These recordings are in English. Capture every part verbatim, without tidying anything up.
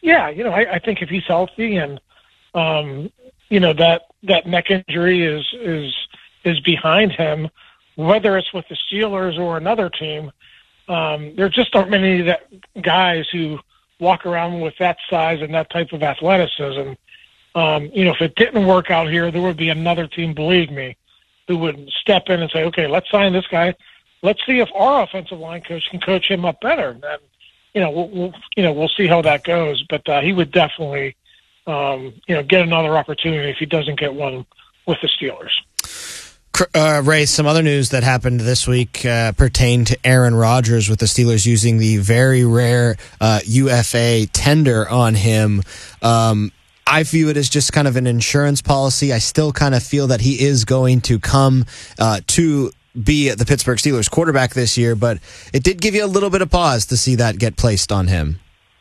Yeah, you know, I, I think if he's healthy and, um, you know, that, that neck injury is, is, is behind him, whether it's with the Steelers or another team, um, there just aren't many that guys who walk around with that size and that type of athleticism. Um, you know, if it didn't work out here, there would be another team, believe me, who would step in and say, okay, let's sign this guy. Let's see if our offensive line coach can coach him up better. And, you know, we'll, we'll you know, we'll see how that goes. But uh, he would definitely, um, you know, get another opportunity if he doesn't get one with the Steelers. Uh, Ray, some other news that happened this week uh, pertained to Aaron Rodgers, with the Steelers using the very rare uh, U F A tender on him. Um, I view it as just kind of an insurance policy. I still kind of feel that he is going to come uh, to be the Pittsburgh Steelers quarterback this year, but it did give you a little bit of pause to see that get placed on him.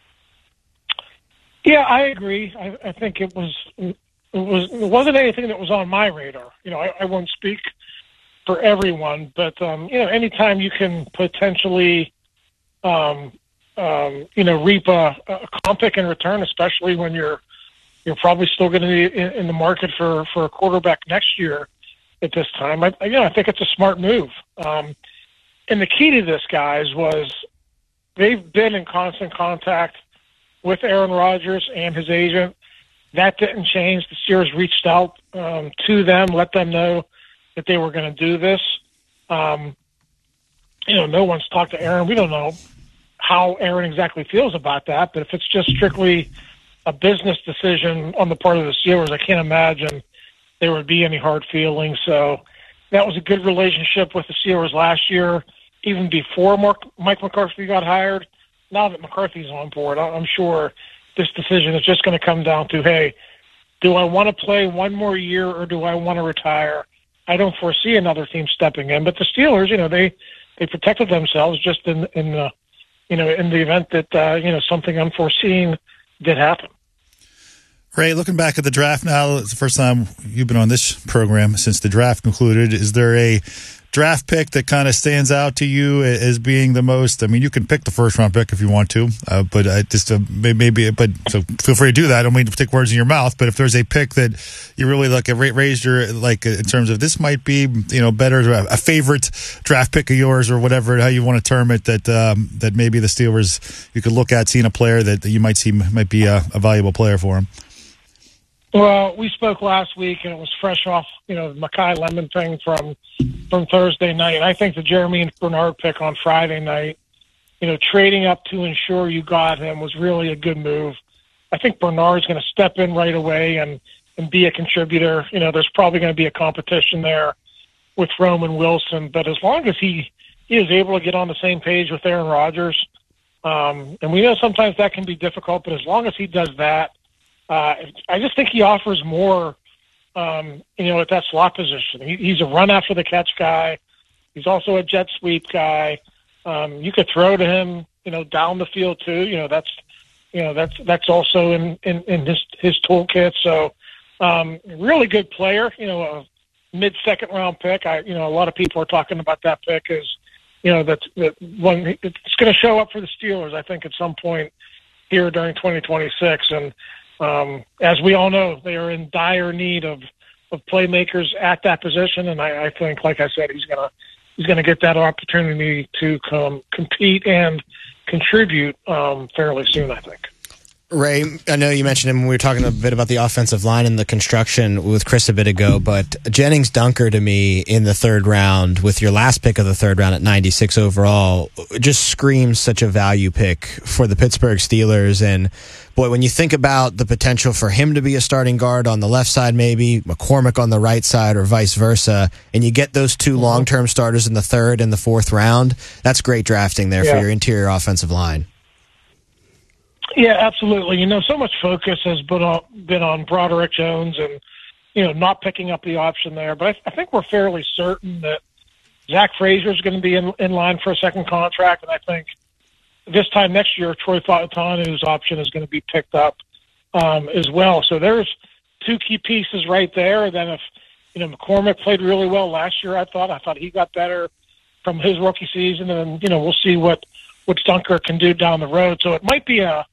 Yeah, I agree. I, I think it was it was it wasn't anything that was on my radar. You know, I, I won't speak for everyone, but um, you know, anytime you can potentially, um, um, you know, reap a, a comp pick in return, especially when you're you're probably still going to be in, in the market for, for a quarterback next year at this time. I, you know, I think it's a smart move. Um, and the key to this, guys, was they've been in constant contact with Aaron Rodgers and his agent. That didn't change. The Steelers reached out um, to them, let them know that they were going to do this. Um, you know, no one's talked to Aaron. We don't know how Aaron exactly feels about that, but if it's just strictly a business decision on the part of the Steelers, I can't imagine there would be any hard feelings. So that was a good relationship with the Steelers last year, even before Mark, Mike McCarthy got hired. Now that McCarthy's on board, I'm sure this decision is just going to come down to, hey, do I want to play one more year or do I want to retire? I don't foresee another team stepping in, but the Steelers, you know, they, they protected themselves just in, in the, you know, in the event that, uh, you know, something unforeseen did happen. Ray, looking back at the draft now, it's the first time you've been on this program since the draft concluded. Is there a draft pick that kind of stands out to you as being the most? I mean, you can pick the first round pick if you want to, uh, but uh, just uh, maybe, but so feel free to do that. I don't mean to take words in your mouth, but if there's a pick that you really like, raised your, like, in terms of this might be, you know, better, a favorite draft pick of yours or whatever, how you want to term it, that, um, that maybe the Steelers, you could look at seeing a player that you might see might be a, a valuable player for him. Well, we spoke last week, and it was fresh off, you know, the Mekhi Lemon thing from from Thursday night. And I think the Jeremy Bernard pick on Friday night, you know, trading up to ensure you got him was really a good move. I think Bernard's going to step in right away and, and be a contributor. You know, there's probably going to be a competition there with Roman Wilson. But as long as he, he is able to get on the same page with Aaron Rodgers, um, and we know sometimes that can be difficult, but as long as he does that, Uh, I just think he offers more, um, you know, at that slot position. He, he's a run after the catch guy. He's also a jet sweep guy. Um, you could throw to him, you know, down the field too. You know, that's, you know, that's that's also in, in, in his his toolkit. So, um, really good player. You know, a mid second round pick. I, you know, a lot of people are talking about that pick as, you know, that that one. It's going to show up for the Steelers, I think, at some point here during twenty twenty-six. And Um, as we all know, they are in dire need of, of playmakers at that position, and I, I think, like I said, he's gonna he's gonna get that opportunity to come compete and contribute um, fairly soon, I think. Ray, I know you mentioned him when we were talking a bit about the offensive line and the construction with Chris a bit ago, but Jennings Dunker to me in the third round with your last pick of the third round at ninety-six overall just screams such a value pick for the Pittsburgh Steelers. And boy, when you think about the potential for him to be a starting guard on the left side, maybe McCormick on the right side or vice versa, and you get those two long-term starters in the third and the fourth round, that's great drafting there yeah. for your interior offensive line. Yeah, absolutely. You know, so much focus has been on, been on Broderick Jones and, you know, not picking up the option there. But I, I think we're fairly certain that Zach Frazier is going to be in, in line for a second contract. And I think this time next year, Troy Fautanu's option is going to be picked up um, as well. So there's two key pieces right there. Then if, you know, McCormick played really well last year, I thought. I thought he got better from his rookie season. And, you know, we'll see what, what Dunker can do down the road. So it might be a,